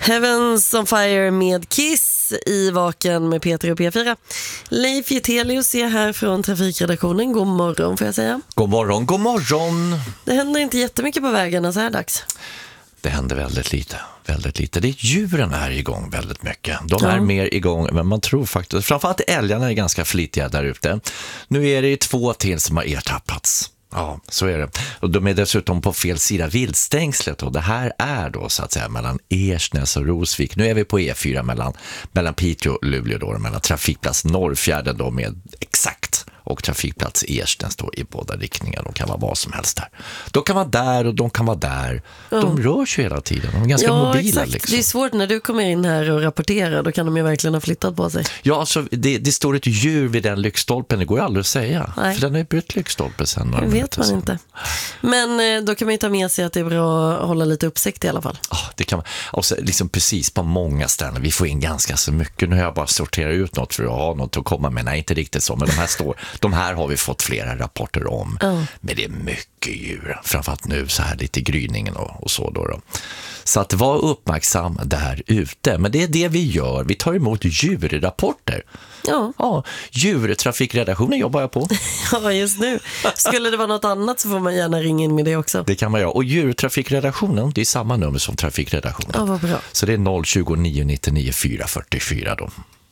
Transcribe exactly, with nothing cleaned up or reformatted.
Heavens on Fire med Kiss i Vaken med Peter och P fyra. Leif Getelius är här från trafikredaktionen. God morgon får jag säga. God morgon, god morgon. Det händer inte jättemycket på vägarna så här dags. Det händer väldigt lite, väldigt lite. Det är djuren är igång väldigt mycket. De Ja. är mer igång, men man tror faktiskt, framförallt älgarna är ganska flitiga där ute. Nu är det två till som har ertappats. Ja, så är det. Och de är dessutom på fel sida viltstängslet och det här är då så att säga mellan Ersnäs och Rosvik. Nu är vi på E fyra mellan, mellan Piteå och Luleå då, mellan trafikplats Norrfjärden då med exakt och trafikplats Ersnäs då i båda riktningar. De kan vara vad som helst där. De kan vara där och de kan vara där. De Mm. rör sig hela tiden. De är ganska ja, mobila. Exakt. Liksom. Det är svårt när du kommer in här och rapporterar. Då kan de ju verkligen ha flyttat på sig. Ja, alltså, det, det står ett djur vid den lyktstolpen. Det går ju aldrig att säga. Nej. För den har ju bytt lyktstolpe sen. Det vet man inte. Men eh, då kan man ju ta med sig att det är bra att hålla lite uppsikt i alla fall. Ja, det kan man. Och så, liksom precis på många ställen. Vi får in ganska så mycket. Nu har jag bara sorterat ut något för att ha något att komma med. Nej, inte riktigt så. Men de här, står, de här har vi fått flera rapporter om. Oh. Men det är mycket djur. Framförallt nu så här lite i gryningen och, och så då, då. Så att var uppmärksam där ute. Men det är det vi gör. Vi tar emot djurrapporter. Ja. Ja, djurtrafikredaktionen jobbar jag på. Ja, just nu. Skulle det vara något annat så får man gärna ringa in med det också. Det kan man göra. Och djurtrafikredaktionen, det är samma nummer som trafikredaktionen. Ja, vad bra. Så det är noll tjugo nio nittionio fyra fyrtiofyra då.